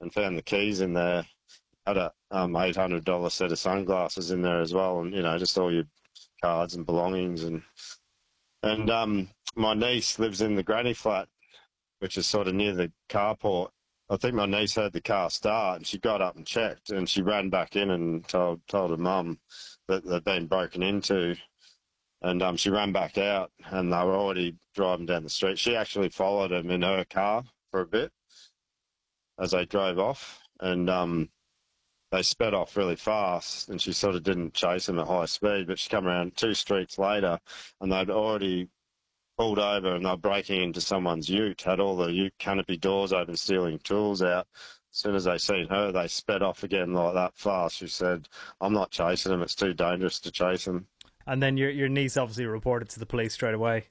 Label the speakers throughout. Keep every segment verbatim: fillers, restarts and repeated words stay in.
Speaker 1: and found the keys in there. Had a um, eight hundred dollars set of sunglasses in there as well, and, you know, just all your cards and belongings. And and um, my niece lives in the granny flat, which is sort of near the carport. I think my niece heard the car start, and she got up and checked, and she ran back in and told told her mum that they'd been broken into. And um, she ran back out, and they were already driving down the street. She actually followed them in her car for a bit as they drove off, and um, they sped off really fast, and she sort of didn't chase them at high speed, but she came around two streets later, and they'd already pulled over, and they were breaking into someone's ute, had all the ute canopy doors open, stealing tools out. As soon as they seen her, they sped off again like that fast. She said, I'm not chasing them, it's too dangerous to chase them.
Speaker 2: And then your your niece obviously reported to the police straight away.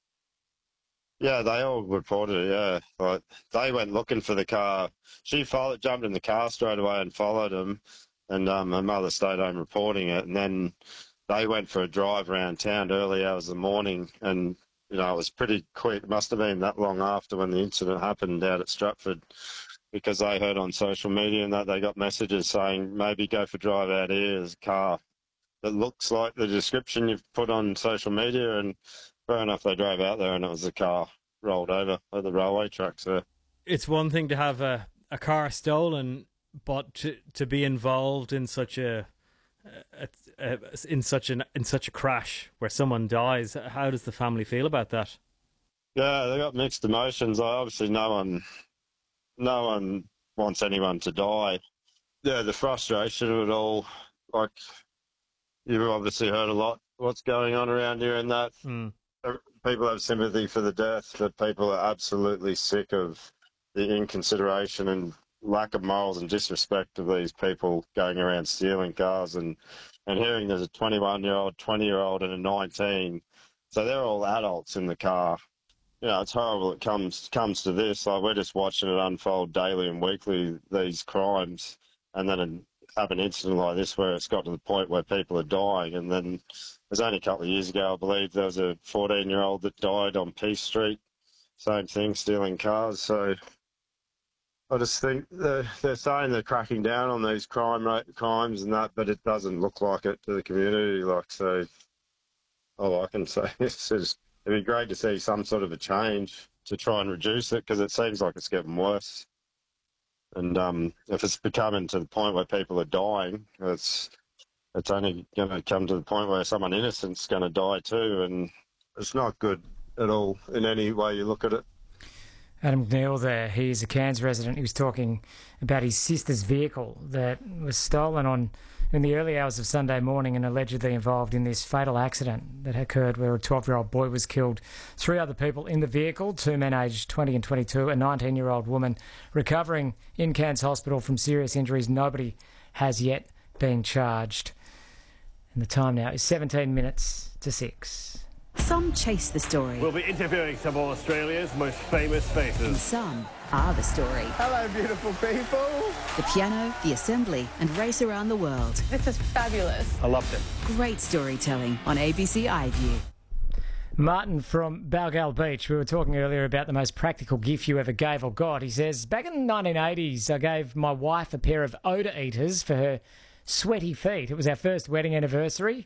Speaker 1: Yeah, they all reported it, yeah. Like, they went looking for the car. She followed, jumped in the car straight away and followed them, and um, her mother stayed home reporting it. And then they went for a drive around town early hours of the morning, and, you know, it was pretty quick. It must have been that long after when the incident happened out at Stratford, because they heard on social media and that they got messages saying, maybe go for a drive out here, there's a car that looks like the description you've put on social media. And fair enough, they drove out there and it was a car rolled over at the railway tracks there.
Speaker 2: It's one thing to have a, a car stolen, but to to be involved in such a, a, a in such an in such a crash where someone dies, how does the family feel about that?
Speaker 1: Yeah, they got mixed emotions. Obviously, no one, no one wants anyone to die. Yeah, the frustration of it all, like, you've obviously heard a lot what's going on around here and that.
Speaker 2: Mm.
Speaker 1: People have sympathy for the death, but people are absolutely sick of the inconsideration and lack of morals and disrespect of these people going around stealing cars, and, and hearing there's a twenty-one-year-old, twenty-year-old and a nineteen. So they're all adults in the car. You know, it's horrible it comes comes to this. Like, we're just watching it unfold daily and weekly, these crimes, and then have an incident like this where it's got to the point where people are dying. And then there's only a couple of years ago, I believe, there was a fourteen-year-old that died on Peace Street. Same thing, stealing cars. So I just think they're, they're saying they're cracking down on these crime rate, crimes and that, but it doesn't look like it to the community. Like, so all I can say is just, it'd be great to see some sort of a change to try and reduce it, because it seems like it's getting worse. And um, if it's becoming to the point where people are dying, it's it's only going to come to the point where someone innocent's going to die too, and it's not good at all in any way you look at it.
Speaker 3: Adam McNeil there, he's a Cairns resident. He was talking about his sister's vehicle that was stolen on in the early hours of Sunday morning and allegedly involved in this fatal accident that occurred where a twelve-year-old boy was killed. Three other people in the vehicle, two men aged twenty and twenty-two, a nineteen-year-old woman recovering in Cairns Hospital from serious injuries. Nobody has yet been charged. And the time now is seventeen minutes to six.
Speaker 4: Some chase the story.
Speaker 5: We'll be interviewing some of Australia's most famous faces.
Speaker 4: And some are the story.
Speaker 6: Hello, beautiful people.
Speaker 4: The piano, the assembly, and race around the world.
Speaker 7: This is fabulous.
Speaker 5: I loved it.
Speaker 4: Great storytelling on A B C iView.
Speaker 3: Martin from Balgal Beach, we were talking earlier about the most practical gift you ever gave or got. He says, back in the nineteen eighties, I gave my wife a pair of odour eaters for her sweaty feet. It was our first wedding anniversary.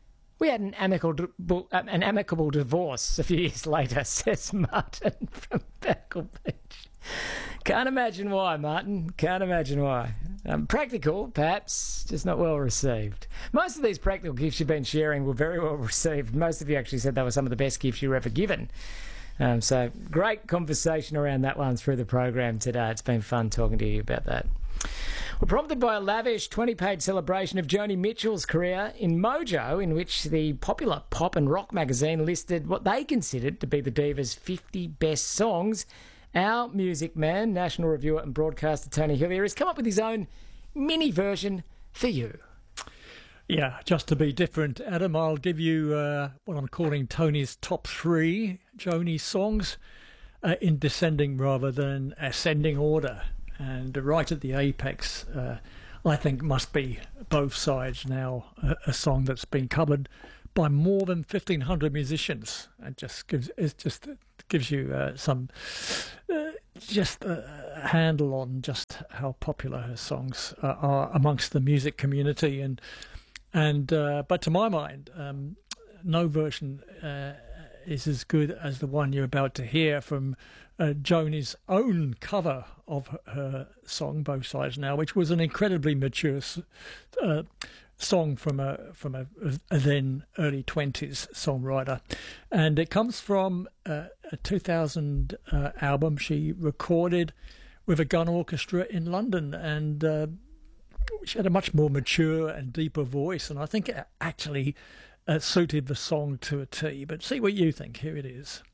Speaker 3: We had an amicable, an amicable divorce a few years later, says Martin from Balgal Beach. Can't imagine why, Martin. Can't imagine why. Um, practical, perhaps, just not well received. Most of these practical gifts you've been sharing were very well received. Most of you actually said they were some of the best gifts you were ever given. Um, so great conversation around that one through the program today. It's been fun talking to you about that. We're prompted by a lavish twenty-page celebration of Joni Mitchell's career in Mojo, in which the popular pop and rock magazine listed what they considered to be the diva's fifty best songs. Our music man, national reviewer and broadcaster Tony Hillier, has come up with his own mini version for you.
Speaker 8: Yeah, just to be different, Adam, I'll give you uh, what I'm calling Tony's top three Joni songs uh, in descending rather than ascending order. And right at the apex, uh, I think must be Both Sides Now, a, a song that's been covered by more than fifteen hundred musicians. It just gives, it just gives you uh, some uh, just a handle on just how popular her songs uh, are amongst the music community. And and uh, but to my mind, um, no version uh, is as good as the one you're about to hear from uh, Joni's own cover of her, her song "Both Sides Now," which was an incredibly mature uh, song from a from a, a then early twenties songwriter, and it comes from uh, a two thousand uh, album she recorded with a gun orchestra in London, and uh, she had a much more mature and deeper voice, and I think it actually uh, suited the song to a T. But see what you think. Here it is.